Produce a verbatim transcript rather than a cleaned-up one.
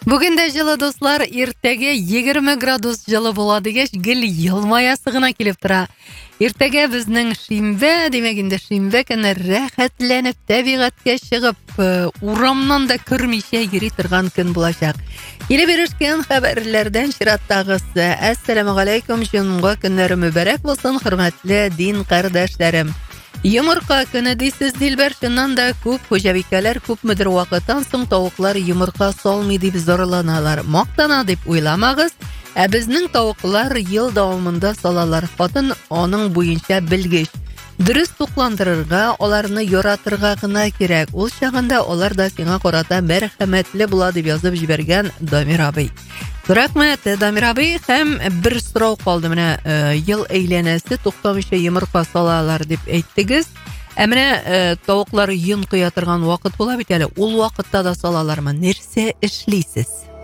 Бүген дә җылы дуслар, иртәгә егерме градус җылы була дигәч, гел елмаясы гына килеп тора. Иртәгә безнең шимбә, димәк инде шимбә көне рәхәтләнеп табигатькә чыгып, урамнан да күрмичә йөри торган көн булачак. Килеп ирешкән хәбәрләрдән чираттагысы. Әссәламу алейкум, җомга көннәре мүбәрәк булсын, хөрмәтле дин кардәшләрем. Йомырка көне дисез, Дилбәр, шуннан да күп хуҗабикәләр күпмедер вакыттан соң тавыклар йомырка салмый дип зарланалар. Мактана дип уйламагыз, ә безнең тавыклар ел дәвамында салалар. Хатын аның буенча белгеч. Дөрес тукландырырга, аларны яратырга гына кирәк. Ул чагында алар да сиңа карата мәрхәмәтле була дип язып җибәргән Дамир абый. Рәхмәт, Дамир абый, һәм бер сорау калды. Менә ел әйләнәсе туктамыйча йомырка салалар дип әйттегез. Ә менә тавыклар йон кыя торган вакыт була бит әле. Ул вакытта да салалармы? Нәрсә эшлисез?